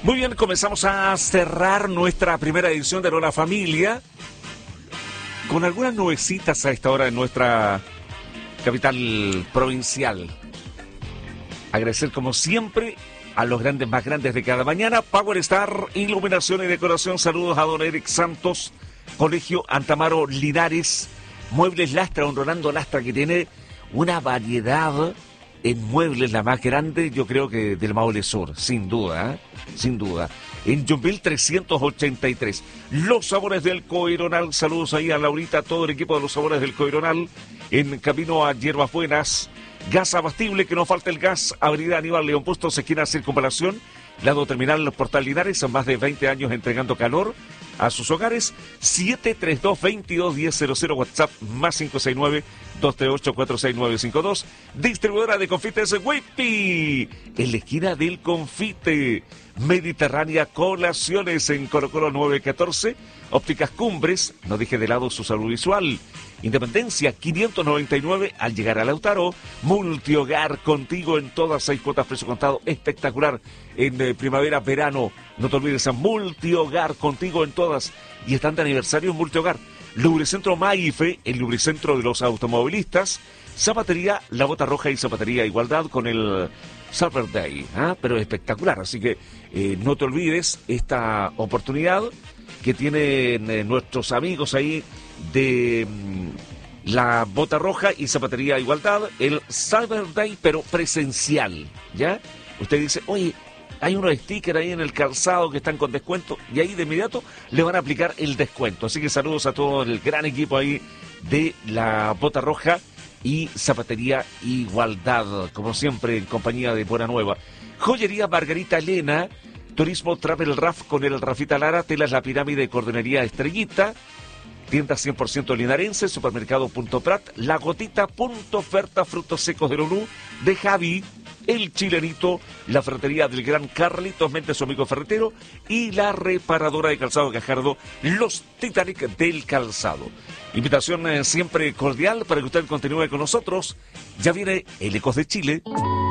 Muy bien, comenzamos a cerrar nuestra primera edición de Hola Familia con algunas nubecitas a esta hora en nuestra capital provincial. Agradecer como siempre a los grandes más grandes de cada mañana. Power Star, iluminación y decoración. Saludos a don Eric Santos, Colegio Antamaro Linares, Muebles Lastra, don Rolando Lastra, que tiene una variedad en muebles, la más grande, yo creo que del Maule Sur, sin duda, ¿eh? Sin duda. En Yumbel 383. Los Sabores del Coironal. Saludos ahí a Laurita, a todo el equipo de Los Sabores del Coironal. En camino a Hierbas Buenas. Gas abastible, que no falta el gas. Avenida Aníbal León Bustos, esquina Circunvalación. Lado terminal Portal Linares. Son más de 20 años entregando calor a sus hogares. 732-22-1000, WhatsApp más 569-238-46952. Distribuidora de confites Whippy, en la esquina del Confite. Mediterránea Colaciones en Colo Colo 914. Ópticas Cumbres, no deje de lado su salud visual. Independencia 599 al llegar a Lautaro. Multihogar, contigo en todas 6 cuotas, precio contado espectacular. En primavera, verano, no te olvides, a Multihogar, contigo en todas. Y están de aniversario en Multihogar. Lubricentro Maife, el lubricentro de los automovilistas. Zapatería La Bota Roja y Zapatería Igualdad con el Silver Day, pero espectacular. Así que no te olvides esta oportunidad que tienen nuestros amigos ahí de La Bota Roja y Zapatería Igualdad, el Cyber Day, pero presencial, ¿ya? Usted dice, oye, hay unos stickers ahí en el calzado que están con descuento, y ahí de inmediato le van a aplicar el descuento. Así que saludos a todo el gran equipo ahí de La Bota Roja y Zapatería Igualdad, como siempre en compañía de Buena Nueva. Joyería Margarita Elena, Turismo Travel Raf con el Rafita Lara, Telas La Pirámide, Cordonería Estrellita, tienda 100% linarense, Supermercado Punto Prat, La Gotita, Punto Oferta, Frutos Secos de Lulú, de Javi, El Chilenito, la Ferretería del Gran Carlitos Méndez, su amigo ferretero, y la Reparadora de Calzado Gajardo, Los Titanic del Calzado. Invitación siempre cordial para que usted continúe con nosotros. Ya viene el Ecos de Chile.